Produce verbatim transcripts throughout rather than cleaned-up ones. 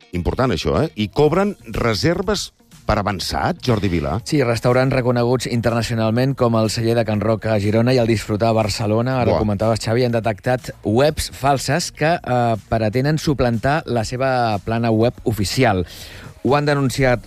important això, eh? I cobren reserves per avançat, Jordi Vilà? Sí, restaurants reconeguts internacionalment com el Celler de Can Roca a Girona i el Disfrutar a Barcelona, ara ho comentaves, Xavi, han detectat webs falses que eh, pretenen suplantar la seva plana web oficial. Ho han denunciat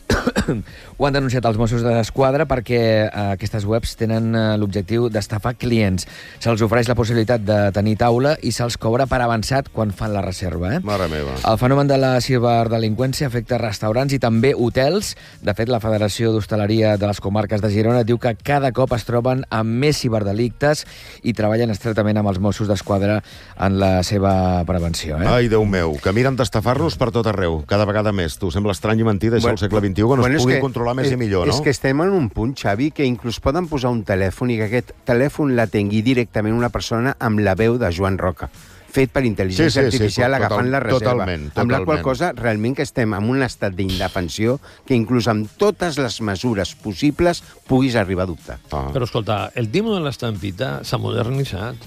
ho han denunciat els Mossos d'Esquadra perquè eh, aquestes webs tenen eh, l'objectiu d'estafar clients. Se'ls ofereix la possibilitat de tenir taula i se'ls cobra per avançat quan fan la reserva. Eh? Mare meva. El fenomen de la ciberdelinqüència afecta restaurants i també hotels. De fet, la Federació d'Hostaleria de les Comarques de Girona diu que cada cop es troben amb més ciberdelictes i treballen estretament amb els Mossos d'Esquadra en la seva prevenció. Eh? Ai, Déu meu, que miren d'estafar-nos per tot arreu, cada vegada més. Tu, sembla estrany i mentida, això bueno, al segle vint-i-u, que no bueno, es pugui que, controlar més és, i millor, no? És que estem en un punt, Xavi, que inclús poden posar un telèfon i que aquest telèfon l'atengui directament una persona amb la veu de Joan Roca, fet per intel·ligència sí, sí, artificial, sí, agafant total, la reserva. Totalment, totalment. Amb la qual cosa, realment que estem en un estat d'indefensió que inclús amb totes les mesures possibles puguis arribar a dubtar. Ah. Però escolta, el timo de l'estampita s'ha modernitzat.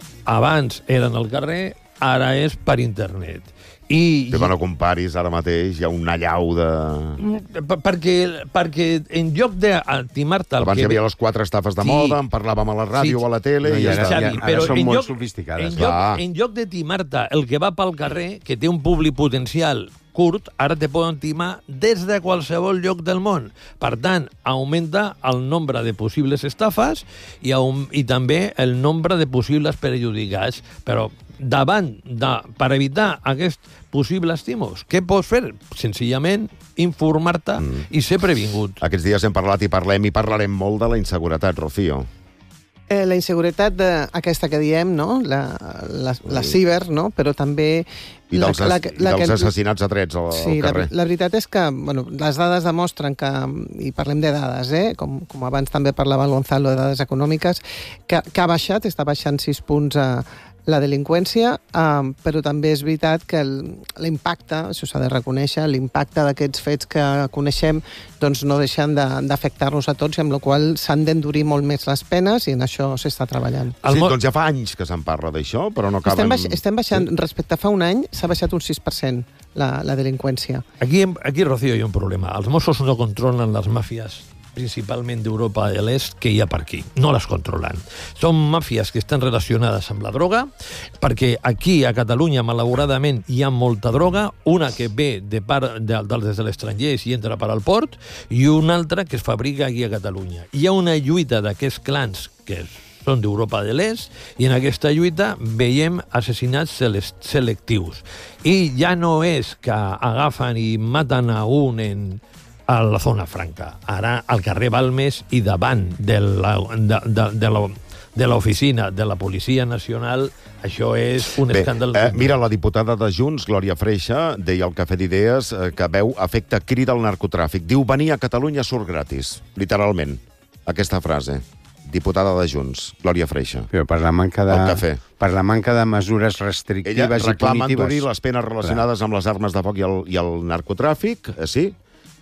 Abans eren al carrer, ara és per internet. I, Però no comparis ara mateix, hi ha un allau de... Per, perquè, perquè en lloc de timar-te... Abans que... hi havia les quatre estafes de Sí. moda, en parlàvem a la ràdio Sí. o a la tele... No, i i ja ara- està. Xavi, ara però són en molt lloc, sofisticades. En lloc, Clar. en lloc de timar-te el que va pel carrer, que té un públic potencial curt, ara te poden timar des de qualsevol lloc del món. Per tant, augmenta el nombre de possibles estafes i, aum, i també el nombre de possibles perjudicats. Però davant de, per evitar aquests possibles timos, què pots fer? Senzillament informar-te mm. i ser previngut. Aquests dies hem parlat i parlem i parlarem molt de la inseguretat, Rocío. Eh, la inseguretat de, aquesta que diem, no? La, la, la ciber, no? Però també... I dels, la, la, la, i dels que, assassinats a trets al, sí, al carrer. La, la veritat és que bueno, les dades demostren que, i parlem de dades, eh? com, com abans també parlava el Gonzalo, de dades econòmiques, que, que ha baixat, està baixant sis punts a la delinqüència, eh, però també és veritat que l'impacte, això s'ha de reconèixer, l'impacte d'aquests fets que coneixem doncs no deixen d'afectar-nos a tots, i amb la qual s'han d'endurir molt més les penes, i en això s'està treballant. Sí, doncs ja fa anys que se'n parla d'això, però no acaben... Estem, baix, estem baixant, sí. Respecte a fa un any, s'ha baixat un sis per cent la, la delinqüència. Aquí, aquí, Rocío, hi ha un problema. Els Mossos no controlen les màfies principalment d'Europa de l'Est, que hi ha per aquí. No les controlen. Són màfies que estan relacionades amb la droga, perquè aquí, a Catalunya, malauradament, hi ha molta droga, una que ve de part de, de, des de l'estranger i entra per al port, i una altra que es fabrica aquí a Catalunya. Hi ha una lluita d'aquests clans que són d'Europa de l'Est, i en aquesta lluita veiem assassinats selectius. I ja no és que agafen i maten a un en a la zona franca. Ara, al carrer Balmes i davant de la, de, de, de la, de l'oficina de la Policia Nacional, això és un Bé, escàndol. Eh, mira, la diputada de Junts, Glòria Freixa, deia al Cafè d'Idees eh, que veu efecte crida al narcotràfic. Diu, venir a Catalunya surt gratis, literalment, aquesta frase. Diputada de Junts, Glòria Freixa. Però per la manca de, Al cafè. per la manca de mesures restrictives Ella i reclama punitives. endurir les penes relacionades amb les armes de foc i el, i el narcotràfic, eh, sí?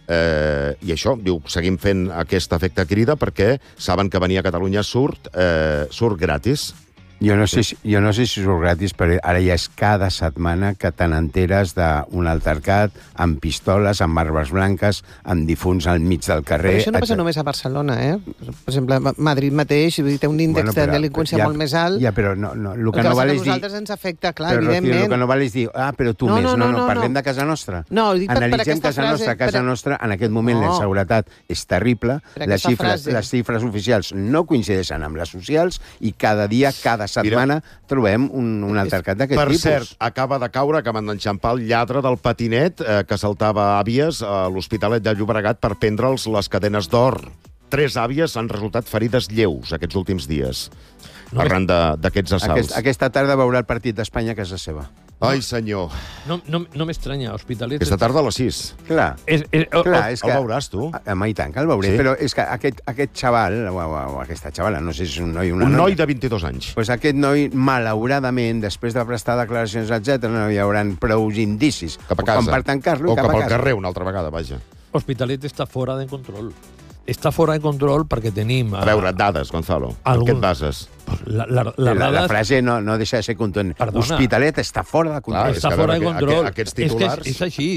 Eh, I això, diu, seguim fent aquest efecte crida perquè saben que venir a Catalunya surt, eh, surt gratis. Jo no, sé si, jo no sé si surt gratis, però ara ja és cada setmana que te n'enteres d'un altercat amb pistoles, amb barbes blanques, amb difunts al mig del carrer... Però això no passa etcètera. només a Barcelona, eh? Per exemple, Madrid mateix té un índex Bueno, però, de delinqüència ja, molt més alt. Ja, però no, no, el que, el que no val a és dir... nosaltres ens afecta, clar, però, evidentment. Rocío, el que no val és dir, ah, però tu No, més. no, No, no, no, no, parlem no. de casa nostra. No, ho dic per- per Analitzem aquesta casa frase, nostra. Casa per- nostra, en aquest moment, No. la inseguretat és terrible. Per Les aquesta xifres, frase. les xifres oficials no coincideixen amb les socials i cada dia, cada setmana, trobem un, un altercat d'aquest Per tipus. cert, acaba de caure, acaben d'enxampar el lladre del patinet eh, que saltava àvies a l'Hospitalet de Llobregat per prendre'ls les cadenes d'or. Tres àvies han resultat ferides lleus aquests últims dies, No arran de- d'aquests assalts. Aquest, aquesta tarda veurà el partit d'Espanya a casa seva. Ai, senyor. No, no, no m'estranya, Hospitalet... Aquesta tarda a les sis. Clar, És, és, oh, clar, oh, és que... El veuràs, tu? A, a, i tant, que el veuré. Sí? Però és que aquest, aquest xaval, o, o, o aquesta xavala, no sé si és un noi o una Un noi noia, de vint-i-dos anys. pues aquest noi, malauradament, després de prestar declaracions, etcètera, no hi haurà prou indicis Cap a casa. com per tancar-lo O i cap, cap a al casa. carrer una altra vegada, vaja. Hospitalet està fora de control. Està fora de control perquè tenim... A veure, dades, Gonzalo. Algun- En què et bases? La, la, la, La, la, dades... frase no, no deixa de ser contundent. Perdona. Hospitalet està fora de control. Clar, és està que a fora de veure, control. aqu- aquests És que titulars- és, és així.